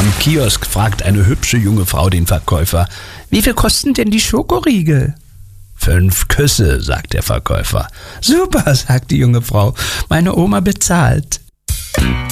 Am Kiosk fragt eine hübsche junge Frau den Verkäufer: Wie viel kosten denn die Schokoriegel? 5 Küsse, sagt der Verkäufer. Super, sagt die junge Frau. Meine Oma bezahlt.